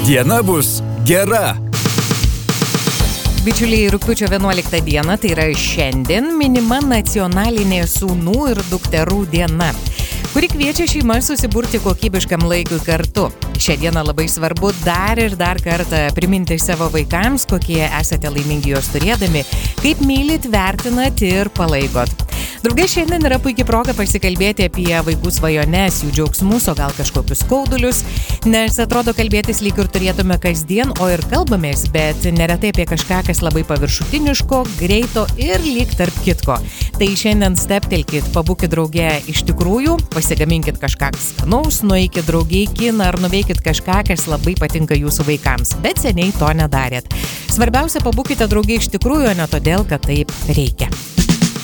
Diena bus gera. Bičiuliai, rugpjūčio 11 dieną, tai yra šiandien, minima nacionalinė sūnų ir dukterų diena, kuri kviečia šeimas susiburti kokybiškam laikui kartu. Šią dieną labai svarbu dar ir dar kartą priminti savo vaikams, kokie esate laimingi juos turėdami, kaip mylit, vertinat ir palaikot. Drauge, šiandien yra puikia proga pasikalbėti apie vaikų svajones, jų džiaugsmus, o gal kažkokius skaudulius, nes atrodo kalbėtis lyg ir turėtume kasdien, o ir kalbamės, bet neretai apie kažką, kas labai paviršutiniško, greito ir lyg tarp kitko. Tai šiandien steptelkit, pabūkit drauge iš tikrųjų, pasigaminkit kažką skanaus, nueikit drauge į kiną ar nuveikit kažką, kas labai patinka jūsų vaikams, bet seniai to nedarėt. Svarbiausia, pabūkite drauge iš tikrųjų, o ne todėl, kad taip reikia.